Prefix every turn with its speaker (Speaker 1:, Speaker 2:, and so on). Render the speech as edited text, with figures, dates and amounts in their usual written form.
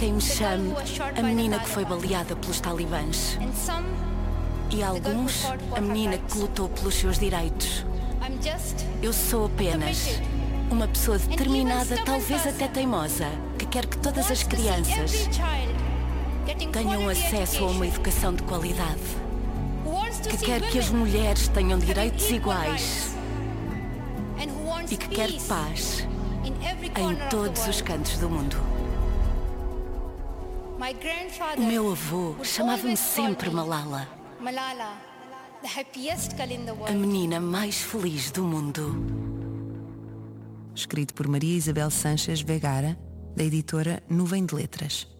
Speaker 1: quem me chame a menina que foi baleada pelos talibãs. E alguns, a menina que lutou pelos seus direitos. Eu sou apenas uma pessoa determinada, talvez até teimosa, que quer que todas as crianças tenham acesso a uma educação de qualidade. Que quer que as mulheres tenham direitos iguais. E que quer paz em todos os cantos do mundo. O meu avô chamava-me sempre Malala, a menina mais feliz do mundo.
Speaker 2: Escrito por Maria Isabel Sanches Vegara, da editora Nuvem de Letras.